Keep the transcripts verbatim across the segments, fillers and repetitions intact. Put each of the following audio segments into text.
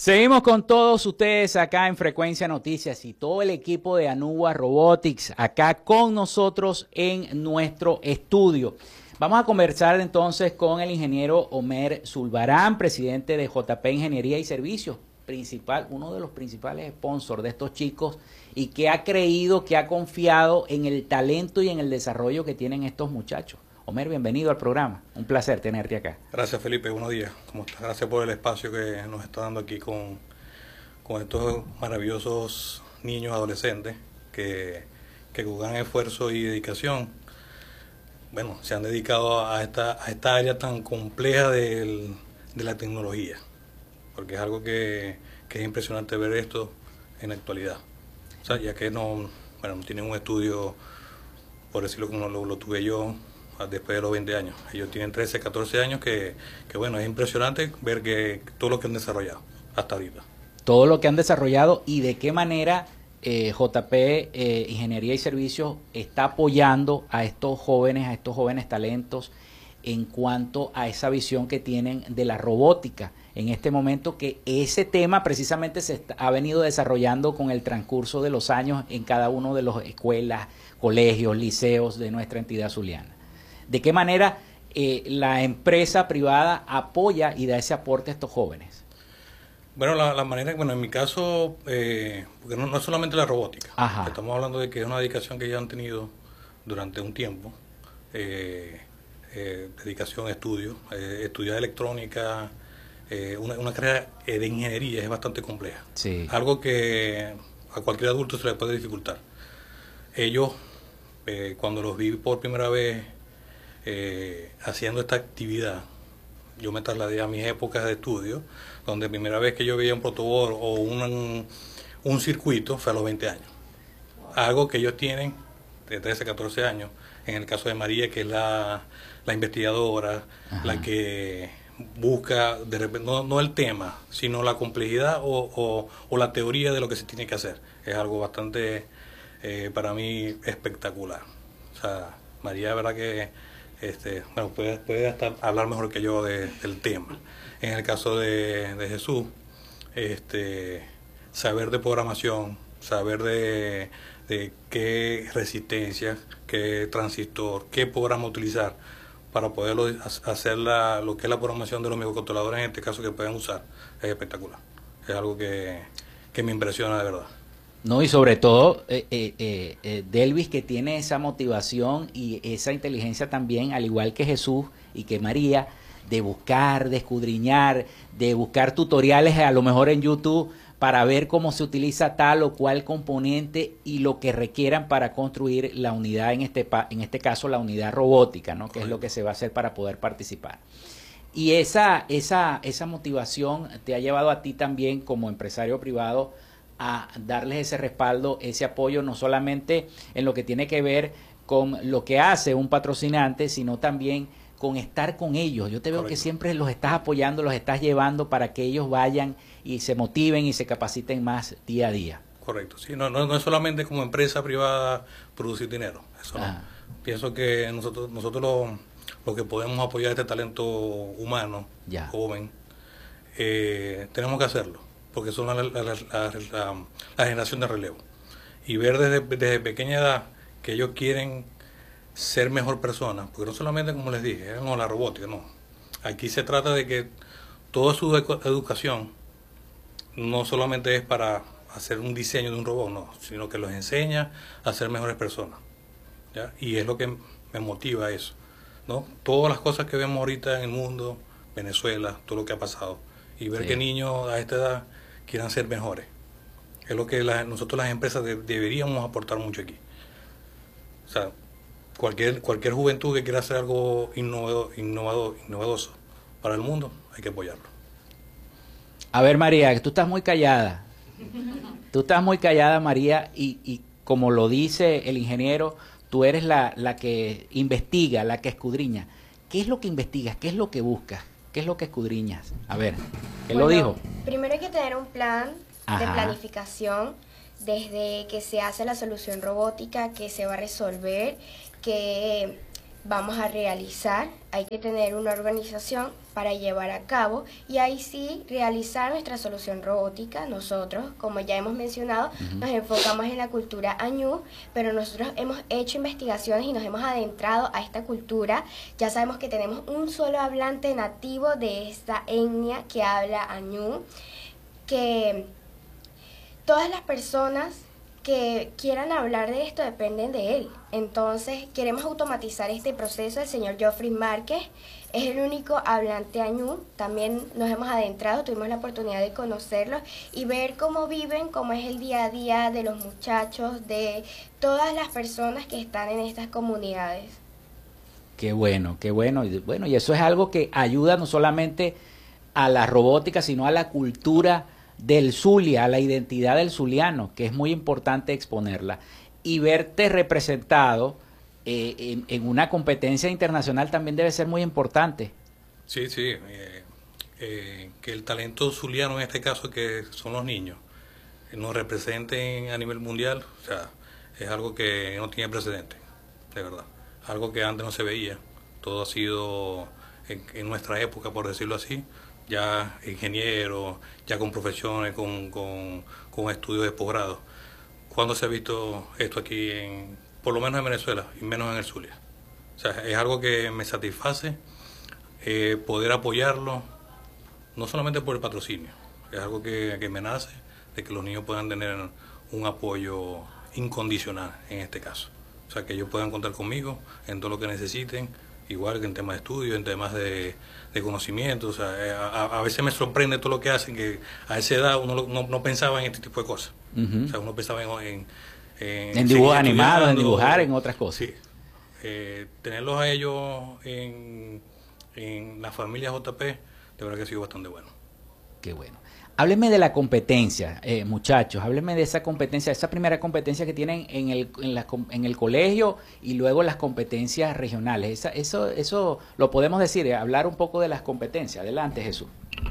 Seguimos con todos ustedes acá en Frecuencia Noticias y todo el equipo de Anuba Robotics acá con nosotros en nuestro estudio. Vamos a conversar entonces con el ingeniero Omer Zulbarán, presidente de J P Ingeniería y Servicios, principal, uno de los principales sponsors de estos chicos y que ha creído, que ha confiado en el talento y en el desarrollo que tienen estos muchachos. Omer, bienvenido al programa. Un placer tenerte acá. Gracias, Felipe. Buenos días. ¿Cómo estás? Gracias por el espacio que nos está dando aquí con, con estos maravillosos niños adolescentes que, que con gran esfuerzo y dedicación, bueno, se han dedicado a esta, a esta área tan compleja del, de la tecnología, porque es algo que, que es impresionante ver esto en la actualidad. O sea, ya que no, bueno, no tienen un estudio, por decirlo como lo, lo tuve yo, después de los veinte años. Ellos tienen trece, catorce años que, que bueno, es impresionante ver que todo lo que han desarrollado hasta ahorita. Todo lo que han desarrollado y de qué manera eh, J P eh, Ingeniería y Servicios está apoyando a estos jóvenes, a estos jóvenes talentos en cuanto a esa visión que tienen de la robótica en este momento, que ese tema precisamente se está, ha venido desarrollando con el transcurso de los años en cada uno de las escuelas, colegios, liceos de nuestra entidad zuliana. ¿De qué manera eh, la empresa privada apoya y da ese aporte a estos jóvenes? Bueno, la, la manera, bueno, en mi caso, eh, porque no, no es solamente la robótica. Ajá. Estamos hablando de que es una dedicación que ya han tenido durante un tiempo. Eh, eh, dedicación, estudio, eh, estudiar electrónica, eh, una, una carrera de ingeniería es bastante compleja. Sí. Algo que a cualquier adulto se le puede dificultar. Ellos, eh, cuando los vi por primera vez, Eh, haciendo esta actividad, yo me trasladé a mis épocas de estudio, donde la primera vez que yo veía un protoboard o un, un circuito fue a los veinte años. Algo que ellos tienen de trece, catorce años, en el caso de María, que es la, la investigadora, ajá, la que busca, de repente, no, no el tema, sino la complejidad o, o, o la teoría de lo que se tiene que hacer. Es algo bastante, eh, para mí, espectacular. O sea, María, de verdad que Este, bueno, puede, puede hasta hablar mejor que yo de, del tema. En el caso de, de Jesús, este, saber de programación, saber de, de qué resistencia, qué transistor, qué programa utilizar para poderlo hacer la, lo que es la programación de los microcontroladores, en este caso que pueden usar, es espectacular. Es algo que, que me impresiona de verdad. No, y sobre todo eh, eh, eh, Delvis, que tiene esa motivación y esa inteligencia también, al igual que Jesús y que María, de buscar, de escudriñar, de buscar tutoriales a lo mejor en YouTube para ver cómo se utiliza tal o cual componente y lo que requieran para construir la unidad, en este, en este caso la unidad robótica, ¿no? Que es lo que se va a hacer para poder participar. Y esa, esa, esa motivación te ha llevado a ti también como empresario privado a darles ese respaldo, ese apoyo, no solamente en lo que tiene que ver con lo que hace un patrocinante, sino también con estar con ellos. Yo te veo Correcto. Que siempre los estás apoyando, los estás llevando para que ellos vayan y se motiven y se capaciten más día a día. Correcto, sí, no, no, no es solamente como empresa privada producir dinero, eso ah. no. Pienso que nosotros, nosotros lo, lo que podemos apoyar este talento humano, ya. joven, eh, tenemos que hacerlo, porque son la, la, la, la, la, la generación de relevo. Y ver desde, desde pequeña edad que ellos quieren ser mejor personas, porque no solamente, como les dije, no la robótica, no. Aquí se trata de que toda su educación no solamente es para hacer un diseño de un robot, no, sino que los enseña a ser mejores personas, ¿ya? Y es lo que me motiva a eso, ¿no? Todas las cosas que vemos ahorita en el mundo, Venezuela, todo lo que ha pasado, y ver sí. que niños a esta edad quieran ser mejores. Es lo que la, nosotros las empresas de, deberíamos aportar mucho aquí. O sea, cualquier cualquier juventud que quiera hacer algo innovador, innovador, innovadoso para el mundo, hay que apoyarlo. A ver, María, que tú estás muy callada. Tú estás muy callada, María, y, y como lo dice el ingeniero, tú eres la, la que investiga, la que escudriña. ¿Qué es lo que investigas? ¿Qué es lo que buscas? ¿Qué es lo que escudriñas? A ver, ¿qué bueno, lo dijo? Primero hay que tener un plan Ajá. de planificación desde que se hace la solución robótica, que se va a resolver, que vamos a realizar, hay que tener una organización para llevar a cabo y ahí sí realizar nuestra solución robótica. Nosotros, como ya hemos mencionado, uh-huh. nos enfocamos en la cultura añú, pero nosotros hemos hecho investigaciones y nos hemos adentrado a esta cultura. Ya sabemos que tenemos un solo hablante nativo de esta etnia que habla añú, que todas las personas que quieran hablar de esto dependen de él. Entonces queremos automatizar este proceso. El señor Geoffrey Márquez es el único hablante añú. También nos hemos adentrado, tuvimos la oportunidad de conocerlos y ver cómo viven, cómo es el día a día de los muchachos, de todas las personas que están en estas comunidades. Qué bueno, qué bueno. Y bueno, y eso es algo que ayuda no solamente a la robótica, sino a la cultura del Zulia, a la identidad del zuliano, que es muy importante exponerla. Y verte representado eh, en, en una competencia internacional también debe ser muy importante. Sí, sí. Eh, eh, que el talento zuliano, en este caso, que son los niños, nos representen a nivel mundial, o sea, es algo que no tiene precedente, de verdad. Algo que antes no se veía. Todo ha sido, en, en nuestra época, por decirlo así, ya ingenieros, ya con profesiones, con, con, con estudios de posgrado. ¿Cuándo se ha visto esto aquí, en, por lo menos en Venezuela, y menos en el Zulia? O sea, es algo que me satisface eh, poder apoyarlo, no solamente por el patrocinio, es algo que, que me nace de que los niños puedan tener un apoyo incondicional en este caso. O sea, que ellos puedan contar conmigo en todo lo que necesiten, igual que en temas de estudio, en temas de, de conocimiento. O sea, a, a veces me sorprende todo lo que hacen, que a esa edad uno no, no pensaba en este tipo de cosas. Uh-huh. O sea, uno pensaba en... En, en, en dibujos animados, en dibujar, en otras cosas. Sí. Eh, tenerlos a ellos en, en la familia J P, de verdad que ha sido bastante bueno. Qué bueno. Hábleme de la competencia, eh, muchachos, hábleme de esa competencia, esa primera competencia que tienen en el, en, la, en el colegio y luego las competencias regionales. Esa, eso, eso lo podemos decir, eh, hablar un poco de las competencias. Adelante, Jesús.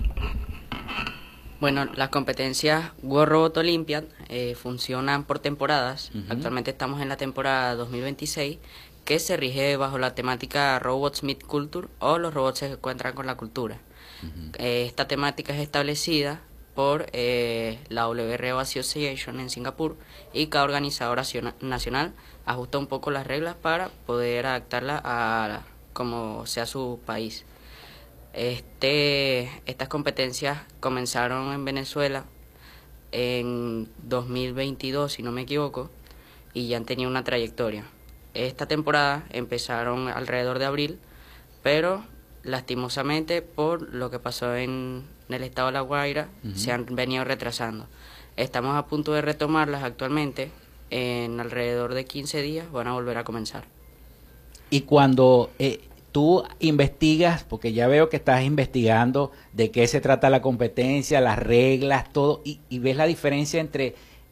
Bueno, las competencias World Robot Olympiad eh, funcionan por temporadas. Uh-huh. Actualmente estamos en la temporada dos mil veintiséis, que se rige bajo la temática Robots Meet Culture, o los robots se encuentran con la cultura. Uh-huh. eh, esta temática es establecida por eh, la W R O Association en Singapur, y cada organizadora nacional ajusta un poco las reglas para poder adaptarla a como sea su país. Este, estas competencias comenzaron en Venezuela en dos mil veintidós, si no me equivoco, y ya han tenido una trayectoria. Esta temporada empezaron alrededor de abril, pero lastimosamente por lo que pasó en, en el estado de La Guaira, uh-huh. se han venido retrasando. Estamos a punto de retomarlas actualmente. En alrededor de quince días van a volver a comenzar. Y cuando eh, tú investigas, porque ya veo que estás investigando de qué se trata la competencia, las reglas, todo, y, y ves la diferencia entre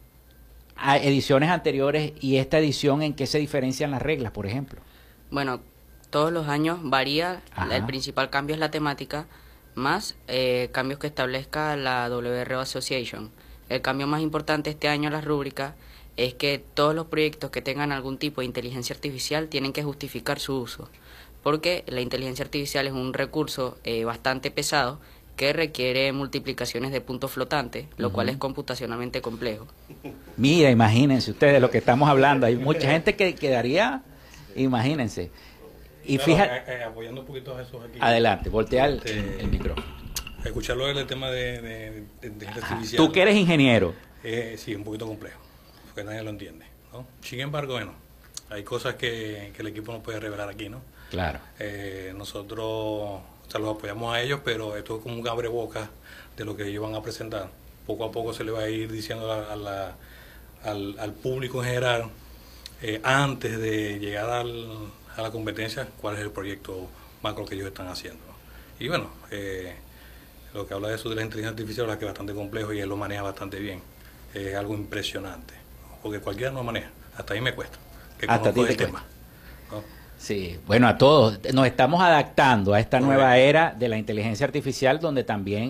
a ediciones anteriores y esta edición, ¿en qué se diferencian las reglas, por ejemplo? Bueno, todos los años varía. Ajá. El principal cambio es la temática, más eh, cambios que establezca la W R O Association. El cambio más importante este año en las rúbricas es que todos los proyectos que tengan algún tipo de inteligencia artificial tienen que justificar su uso, porque la inteligencia artificial es un recurso eh, bastante pesado que requiere multiplicaciones de puntos flotantes, lo uh-huh. cual es computacionalmente complejo. Mira, imagínense ustedes de lo que estamos hablando. Hay mucha gente que quedaría, imagínense. Y claro, fíjate, eh, eh, apoyando un poquito a Jesús aquí. Adelante, voltea el, este, el micrófono. Escucharlo del tema de, de, de inteligencia artificial. Tú que eres ingeniero. Eh, sí, un poquito complejo, porque nadie lo entiende, ¿no? Sin embargo, bueno, hay cosas que, que el equipo no puede revelar aquí, ¿no? Claro. Eh, nosotros, o sea, los apoyamos a ellos, pero esto es como un abrebocas de lo que ellos van a presentar. Poco a poco se le va a ir diciendo a, a la, al, al público en general, eh, antes de llegar al, a la competencia, cuál es el proyecto macro que ellos están haciendo, ¿no? Y bueno, eh, lo que habla de eso de la inteligencia artificial es que es bastante complejo y él lo maneja bastante bien. Es algo impresionante, ¿no? Porque cualquiera no lo maneja. Hasta ahí me cuesta. Que Hasta a ti te el cuesta. tema, ¿no? Sí, bueno, a todos. Nos estamos adaptando a esta nueva era de la inteligencia artificial, donde también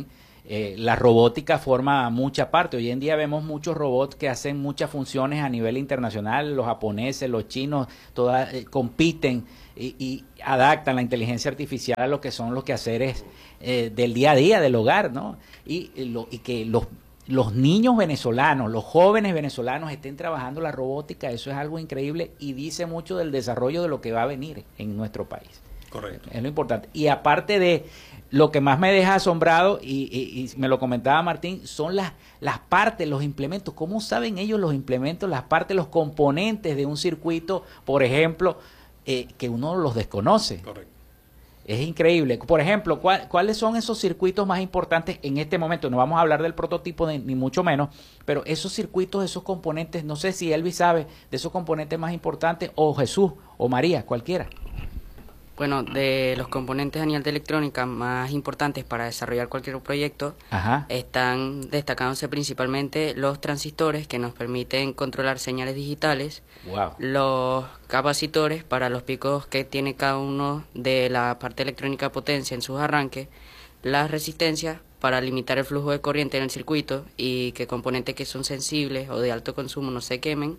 eh, la robótica forma mucha parte. Hoy en día vemos muchos robots que hacen muchas funciones a nivel internacional, los japoneses, los chinos, todas eh, compiten y, y adaptan la inteligencia artificial a lo que son los quehaceres eh, del día a día, del hogar, ¿no? Y, y, lo, y que los los niños venezolanos, los jóvenes venezolanos estén trabajando la robótica, eso es algo increíble y dice mucho del desarrollo de lo que va a venir en nuestro país. Correcto. Es lo importante. Y aparte de lo que más me deja asombrado, y, y, y me lo comentaba Martín, son las, las partes, los implementos. ¿Cómo saben ellos los implementos, las partes, los componentes de un circuito, por ejemplo, eh, que uno los desconoce? Correcto. Es increíble. Por ejemplo, ¿cuál, ¿cuáles son esos circuitos más importantes en este momento? No vamos a hablar del prototipo de, ni mucho menos, pero esos circuitos, esos componentes, no sé si Elvis sabe de esos componentes más importantes, o Jesús, o María, cualquiera. Bueno, de los componentes a nivel de electrónica más importantes para desarrollar cualquier proyecto, Ajá. están destacándose principalmente los transistores que nos permiten controlar señales digitales, Wow. los capacitores para los picos que tiene cada uno de la parte electrónica potencia en sus arranques, las resistencias para limitar el flujo de corriente en el circuito y que componentes que son sensibles o de alto consumo no se quemen,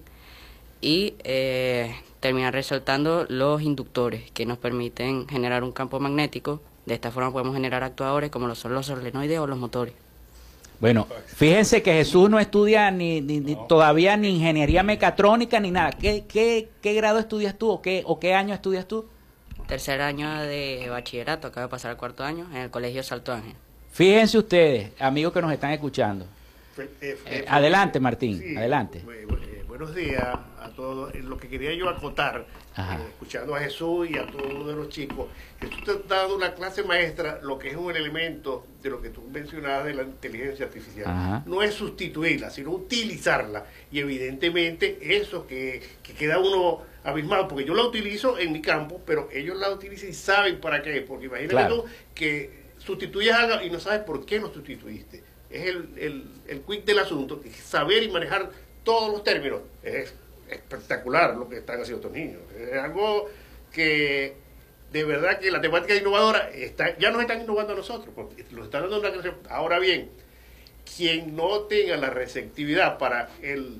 y eh, terminar resaltando los inductores que nos permiten generar un campo magnético. De esta forma podemos generar actuadores como lo son los solenoides o los motores. Bueno, fíjense que Jesús no estudia ni, ni, ni todavía ni ingeniería mecatrónica ni nada. ¿Qué, qué, qué grado estudias tú o qué, o qué año estudias tú? Tercer año de bachillerato, acaba de pasar al cuarto año en el Colegio Salto Ángel. Fíjense ustedes, amigos que nos están escuchando. Eh, eh, Eh, adelante, Martín, sí, adelante. eh, eh, buenos días a todos. Eh, Lo que quería yo acotar, eh, escuchando a Jesús y a todos de los chicos, Jesús te está dando una clase maestra, lo que es un elemento de lo que tú mencionabas de la inteligencia artificial. Ajá. No es sustituirla, sino utilizarla. Y evidentemente eso que, que queda uno abismado, porque yo la utilizo en mi campo, pero ellos la utilizan y saben para qué. Porque imagínate Claro. tú que sustituyes algo y no sabes por qué lo sustituiste. Es el, el, el quick del asunto, que saber y manejar todos los términos. Es espectacular lo que están haciendo estos niños. Es algo que de verdad que la temática innovadora está, ya nos están innovando a nosotros, porque nos están dando una creación. Ahora bien, quien no tenga la receptividad para el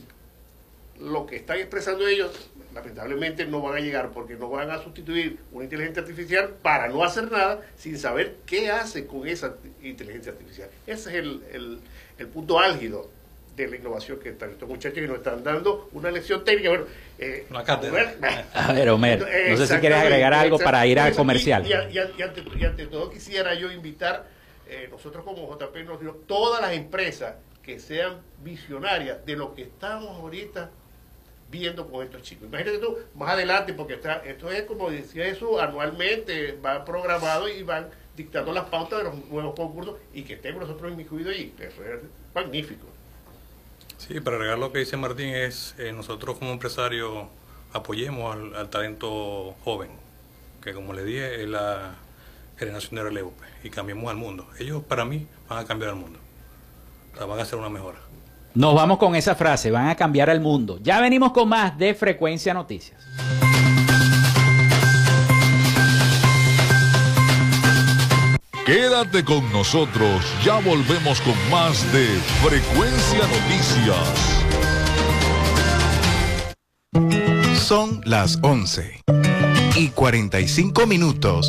lo que están expresando ellos, lamentablemente no van a llegar, porque no van a sustituir una inteligencia artificial para no hacer nada sin saber qué hace con esa inteligencia artificial. Ese es el, el, el punto álgido de la innovación que están estos muchachos que nos están dando una lección técnica. Bueno, eh, Una cátedra. A ver, Homer, no sé si quieres agregar algo para ir al comercial. Y, y, y, y, ante, y ante todo quisiera yo invitar, eh, nosotros como J P, nos, todas las empresas que sean visionarias de lo que estamos ahorita viendo con estos chicos. Imagínate tú, más adelante, porque está, esto es como decía eso, anualmente va programado y van dictando las pautas de los nuevos concursos y que estemos nosotros inmiscuidos allí. Eso es magnífico. Sí, para agregar lo que dice Martín es, eh, nosotros como empresarios apoyemos al, al talento joven, que como le dije es la generación de relevo, pues, y cambiemos al mundo. Ellos para mí van a cambiar al mundo, o sea, van a hacer una mejora. Nos vamos con esa frase, van a cambiar el mundo. Ya venimos con más de Frecuencia Noticias. Quédate con nosotros, ya volvemos con más de Frecuencia Noticias. Son las once y cuarenta y cinco minutos.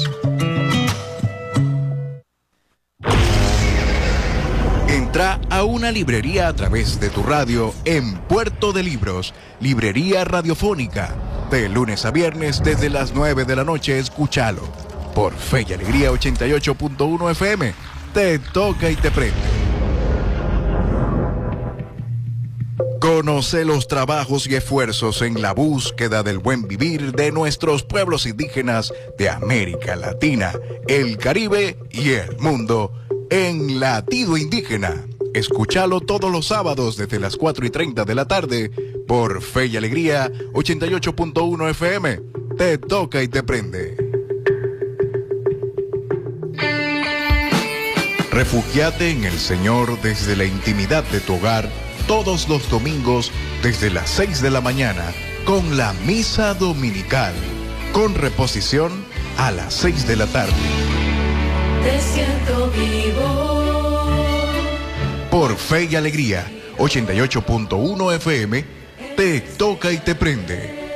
Entra a una librería a través de tu radio en Puerto de Libros, Librería Radiofónica. De lunes a viernes desde las nueve de la noche, escúchalo. Por Fe y Alegría ochenta y ocho punto uno F M. Te toca y te prende. Conoce los trabajos y esfuerzos en la búsqueda del buen vivir de nuestros pueblos indígenas de América Latina, el Caribe y el mundo en Latido Indígena. Escúchalo todos los sábados desde las cuatro y treinta de la tarde por Fe y Alegría ochenta y ocho punto uno F M. Te toca y te prende. Refúgiate en el Señor desde la intimidad de tu hogar todos los domingos desde las seis de la mañana con la misa dominical, con reposición a las seis de la tarde. Te siento vivo. Por Fe y Alegría, ochenta y ocho punto uno F M, te toca y te prende.